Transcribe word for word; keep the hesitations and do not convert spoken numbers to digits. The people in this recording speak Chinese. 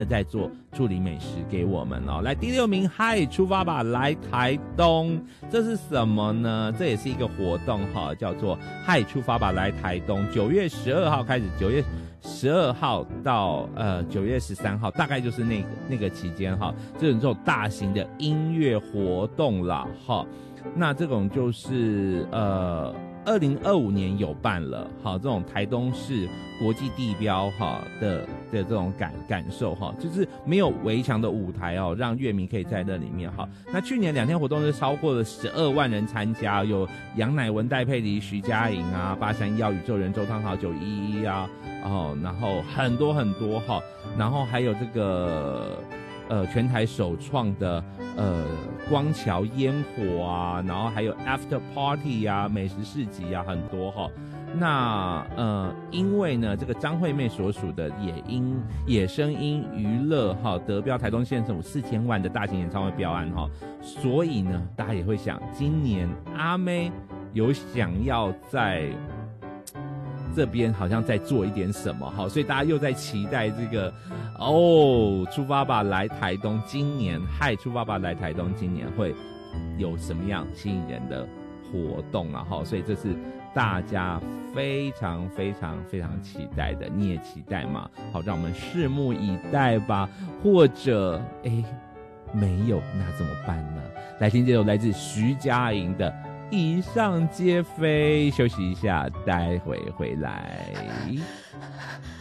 在做处理美食给我们哦。来，第六名，嗨，出发吧，来台东，这是什么呢？这也是一个活动哈，叫做嗨，出发吧，来台东。九月十二号开始，九月十二号到呃九月十三号，大概就是那个那个期间哈，这种这种大型的音乐活动啦哈。那这种就是呃。二零二五年有办了，好，这种台东市国际地标哈的的这种感感受哈，就是没有围墙的舞台哦，让乐迷可以在那里面哈。那去年两天活动是超过了十二万人参加，有杨乃文、戴佩妮、徐佳莹啊、八三幺、宇宙人、周汤豪、九一一啊，哦，然后很多很多哈，然后还有这个。呃，全台首创的呃光桥烟火啊，然后还有 after party 啊，美食市集啊，很多哈。那呃，因为呢，这个张惠妹所属的野音野声音娱乐哈得标台东县政府四千万的大型演唱会标案哈，所以呢，大家也会想，今年阿妹有想要在这边好像在做一点什么哈，所以大家又在期待这个哦，出发吧来台东，今年嗨，出发吧来台东，今年会有什么样吸引人的活动啊哈，所以这是大家非常非常非常期待的，你也期待吗？好，让我们拭目以待吧。或者哎没有，那怎么办呢？来听这首来自徐佳莹的一上街飞，休息一下，待会回来。